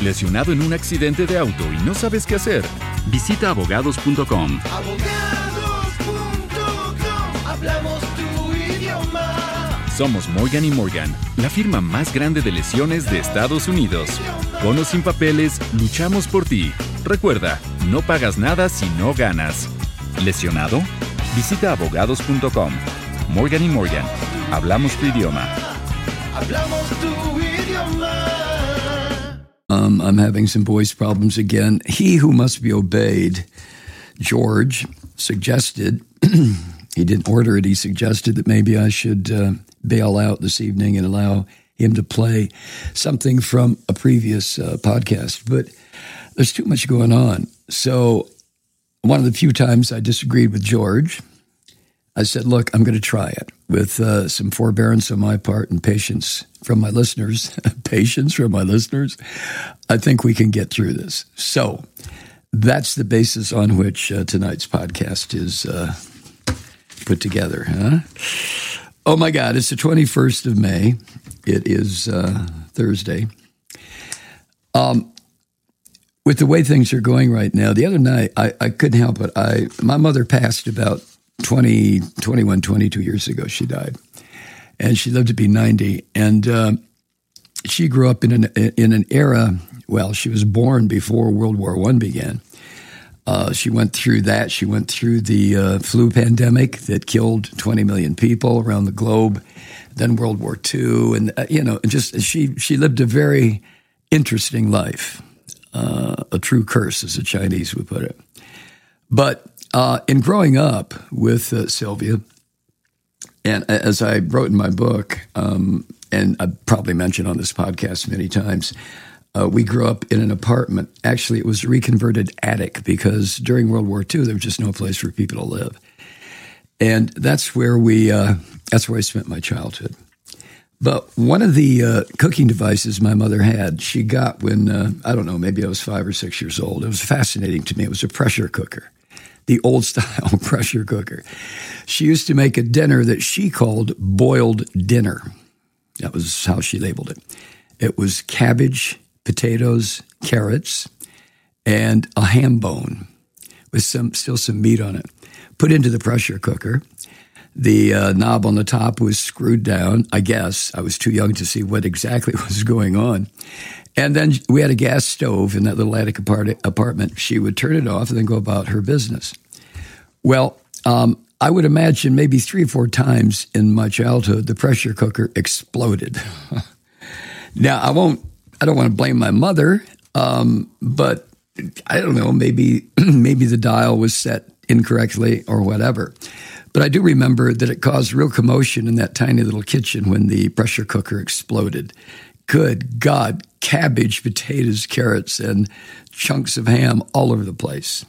¿Lesionado en un accidente de auto y no sabes qué hacer? Visita abogados.com. Abogados.com, hablamos tu idioma. Somos Morgan & Morgan, la firma más grande de lesiones de Estados Unidos. Con o sin papeles, luchamos por ti. Recuerda, no pagas nada si no ganas. ¿Lesionado? Visita abogados.com. Morgan & Morgan, hablamos tu idioma. Hablamos tu idioma. I'm having some voice problems again. He who must be obeyed, George, suggested, he didn't order it, he suggested that maybe I should bail out this evening and allow him to play something from a previous podcast. But there's too much going on. So one of the few times I disagreed with George, I said, look, I'm going to try it with some forbearance on my part and patience from my listeners. Patience from my listeners. I think we can get through this. So that's the basis on which tonight's podcast is put together. Huh? Oh, my God. It's the 21st of May. It is Thursday. With the way things are going right now, the other night, I couldn't help it. My mother passed about 22 years ago. She died. And she lived to be 90. And she grew up in an era, well, she was born before World War I began. She went through that. She went through the flu pandemic that killed 20 million people around the globe. Then World War II. And, just she lived a very interesting life. A true curse, as the Chinese would put it. But in growing up with Sylvia, and as I wrote in my book, and I probably mentioned on this podcast many times, we grew up in an apartment. Actually, it was a reconverted attic because during World War II, there was just no place for people to live. And that's where that's where I spent my childhood. But one of the cooking devices my mother had, she got when, I don't know, maybe I was 5 or 6 years old. It was fascinating to me. It was a pressure cooker, the old-style pressure cooker. She used to make a dinner that she called boiled dinner. That was how she labeled it. It was cabbage, potatoes, carrots, and a ham bone with still some meat on it. Put into the pressure cooker. The knob on the top was screwed down. I guess I was too young to see what exactly was going on. And then we had a gas stove in that little attic apartment. She would turn it off and then go about her business. Well, I would imagine maybe 3 or 4 times in my childhood, the pressure cooker exploded. Now, I don't want to blame my mother, but I don't know, maybe the dial was set incorrectly or whatever. But I do remember that it caused real commotion in that tiny little kitchen when the pressure cooker exploded. Good God, cabbage, potatoes, carrots, and chunks of ham all over the place.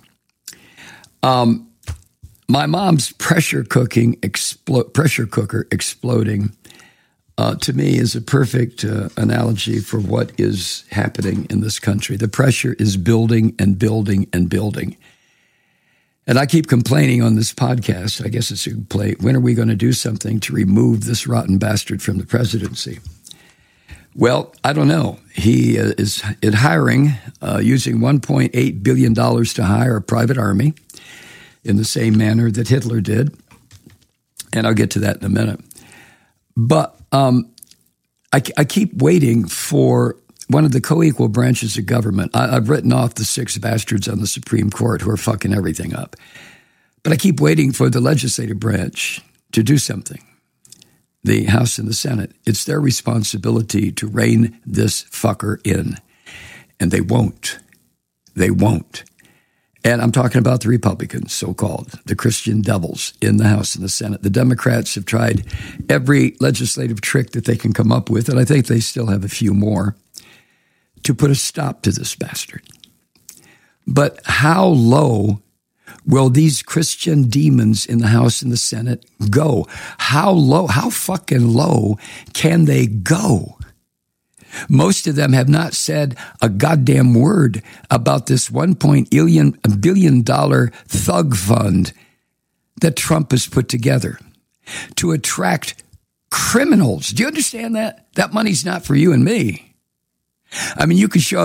My mom's pressure cooker exploding, to me, is a perfect analogy for what is happening in this country. The pressure is building and building and building. And I keep complaining on this podcast, I guess it's a complaint, when are we going to do something to remove this rotten bastard from the presidency? Well, I don't know. He is hiring, using $1.8 billion to hire a private army in the same manner that Hitler did. And I'll get to that in a minute. But I keep waiting for one of the co-equal branches of government. I've written off the 6 bastards on the Supreme Court who are fucking everything up. But I keep waiting for the legislative branch to do something. The House and the Senate. It's their responsibility to rein this fucker in. And they won't. They won't. And I'm talking about the Republicans, so-called, the Christian devils in the House and the Senate. The Democrats have tried every legislative trick that they can come up with, and I think they still have a few more, to put a stop to this bastard. But how low will these Christian demons in the House and the Senate go? How low, how fucking low can they go? Most of them have not said a goddamn word about this $1 billion thug fund that Trump has put together to attract criminals. Do you understand that? That money's not for you and me. I mean, you can show